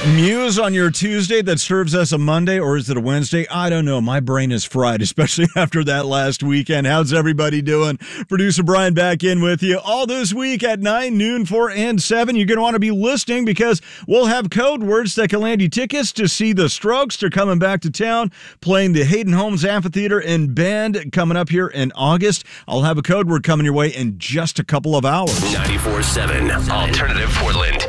Muse on your Tuesday that serves us a Monday, or is it a Wednesday? I don't know. My brain is fried, especially after that last weekend. How's everybody doing? Producer Brian back in with you all this week at 9, noon, 4, and 7. You're going to want to be listening because we'll have code words that can land you tickets to see the Strokes. They're coming back to town, playing the Hayden Homes Amphitheater and Band coming up here in August. I'll have a code word coming your way in just a couple of hours. 94.7 Alternative Portland.